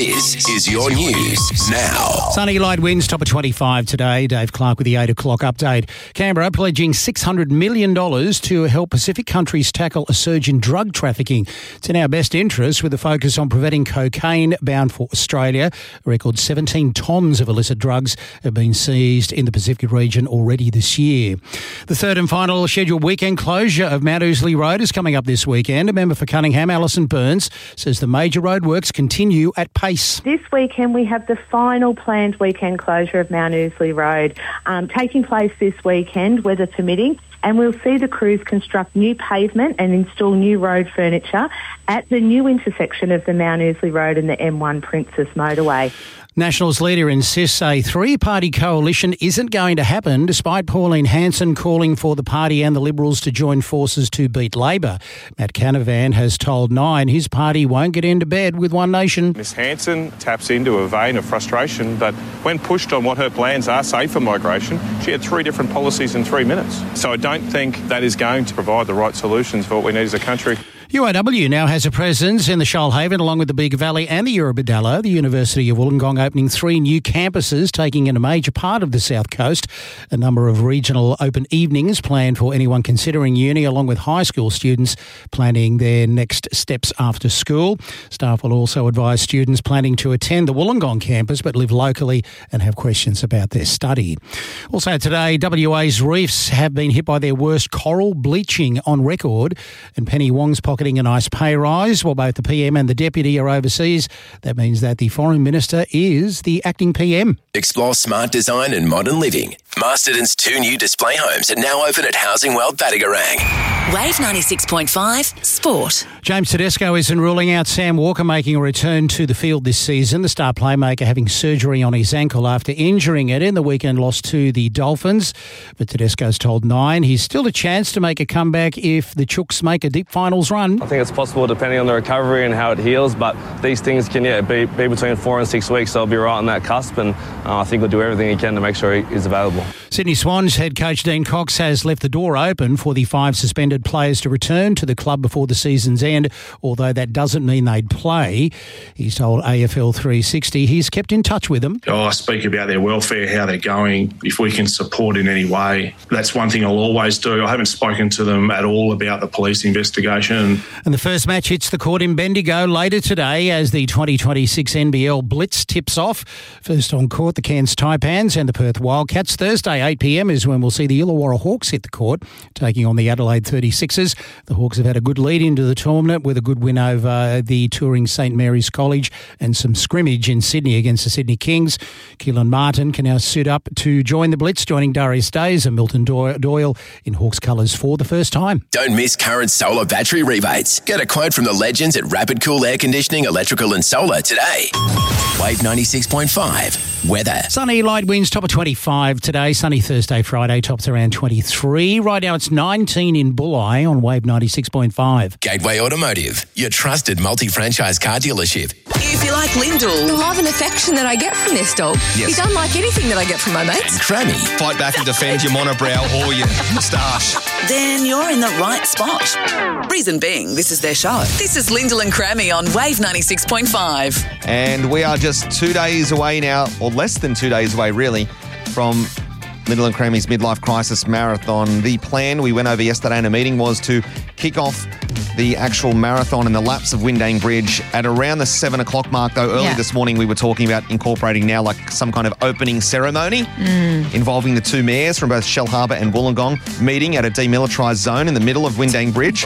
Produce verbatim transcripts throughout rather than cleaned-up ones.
This is your news now. Sunny, light winds, top of twenty-five today. Dave Clark with the eight o'clock update. Canberra pledging six hundred million dollars to help Pacific countries tackle a surge in drug trafficking. It's in our best interest with a focus on preventing cocaine bound for Australia. A record seventeen tonnes of illicit drugs have been seized in the Pacific region already this year. The third and final scheduled weekend closure of Mount Ousley Road is coming up this weekend. A member for Cunningham, Alison Burns, says the major roadworks continue at pace. This weekend we have the final planned weekend closure of Mount Ousley Road um, taking place this weekend, weather permitting, and we'll see the crews construct new pavement and install new road furniture at the new intersection of the Mount Ousley Road and the M one Princess Motorway. Nationals leader insists a three-party coalition isn't going to happen, despite Pauline Hanson calling for the party and the Liberals to join forces to beat Labor. Matt Canavan has told Nine his party won't get into bed with One Nation. Miss Hanson taps into a vein of frustration, but when pushed on what her plans are, say for migration, she had three different policies in three minutes. So I don't think that is going to provide the right solutions for what we need as a country. U A W now has a presence in the Shoalhaven along with the Bega Valley and the Eurobodalla. The University of Wollongong opening three new campuses, taking in a major part of the South Coast. A number of regional open evenings planned for anyone considering uni, along with high school students planning their next steps after school. Staff will also advise students planning to attend the Wollongong campus but live locally and have questions about their study. Also today, W A's reefs have been hit by their worst coral bleaching on record, and Penny Wong's pocketing a nice pay rise while both the P M and the Deputy are overseas. That means that the Foreign Minister is the acting P M. Explore smart design and modern living. Masterton's two new display homes are now open at Housing World Batagarang. Wave ninety-six point five Sport. James Tedesco isn't ruling out Sam Walker making a return to the field this season. The star playmaker having surgery on his ankle after injuring it in the weekend loss to the Dolphins. But Tedesco's told Nine he's still a chance to make a comeback if the Chooks make a deep finals run. I think it's possible depending on the recovery and how it heals, but these things can yeah, be, be between four and six weeks, so I'll be right on that cusp, and uh, I think we'll do everything he can to make sure he is available. Sydney Swans head coach Dean Cox has left the door open for the five suspended players to return to the club before the season's end, although that doesn't mean they'd play. He's told A F L three sixty he's kept in touch with them. Oh, I speak about their welfare, how they're going, if we can support in any way. That's one thing I'll always do. I haven't spoken to them at all about the police investigation. And the first match hits the court in Bendigo later today as the twenty twenty-six N B L Blitz tips off. First on court, the Cairns Taipans and the Perth Wildcats. Thursday, eight p m is when we'll see the Illawarra Hawks hit the court, taking on the Adelaide thirty-sixers. The Hawks have had a good lead into the tournament with a good win over the touring St Mary's College and some scrimmage in Sydney against the Sydney Kings. Keelan Martin can now suit up to join the Blitz, joining Darius Days and Milton Doyle in Hawks colours for the first time. Don't miss current solar battery rebates. Get a quote from the legends at Rapid Cool Air Conditioning, Electrical and Solar today. Wave ninety-six point five. Weather. Sunny, light winds, top of twenty-five today. Sunny Thursday, Friday, tops around twenty-three. Right now it's nineteen in Bulli on Wave ninety-six point five. Gateway Automotive, your trusted multi-franchise car dealership. If you like Lyndall, the love and affection that I get from this dog, Yes. you don't like anything that I get from my mates, And Crammy, Fight back and defend your monobrow or your moustache. then you're in the right spot. Reason being, this is their show. This is Lyndall and Crammy on Wave ninety-six point five. And we are just two days away now, or less than two days away really, from Lyndall and Crammy's Midlife Crisis Marathon. The plan we went over yesterday in a meeting was to kick off the actual marathon and the laps of Windang Bridge at around the seven o'clock mark, though early Yeah. this morning we were talking about incorporating now like some kind of opening ceremony involving the two mayors from both Shellharbour and Wollongong meeting at a demilitarised zone in the middle of Windang Bridge,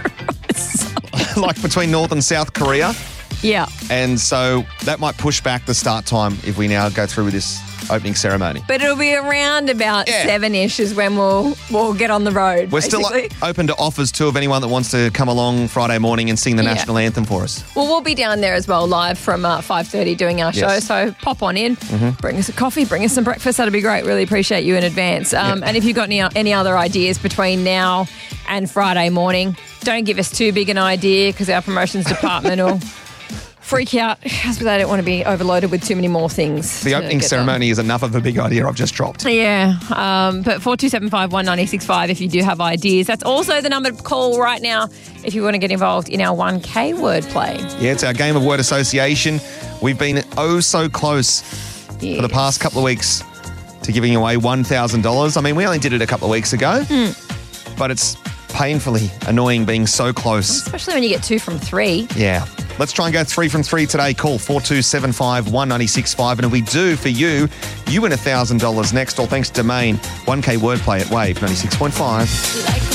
like between North and South Korea. Yeah. And so that might push back the start time if we now go through with this opening ceremony. But it'll be around about Yeah. seven-ish is when we'll we'll get on the road. We're still basically. open to offers too of anyone that wants to come along Friday morning and sing the Yeah. national anthem for us. Well, we'll be down there as well, live from uh, five thirty doing our show. Yes. So pop on in, bring us a coffee, bring us some breakfast. That'd be great. Really appreciate you in advance. Um, Yeah. And if you've got any, any other ideas between now and Friday morning, don't give us too big an idea because our promotions department will freak out because they don't want to be overloaded with too many more things. The opening ceremony done. is enough of a big idea I've just dropped. Yeah, um, but four two seven five, one nine six five if you do have ideas. That's also the number to call right now if you want to get involved in our one K wordplay. Yeah, it's our game of word association. We've been oh so close yes. for the past couple of weeks to giving away one thousand dollars. I mean, we only did it a couple of weeks ago, mm. but it's painfully annoying being so close. Especially when you get two from three. Yeah. Let's try and go three from three today. Call four two seven five, one nine six five. And if we do, for you, you win one thousand dollars next. All thanks to Domain. one K wordplay at Wave ninety-six point five.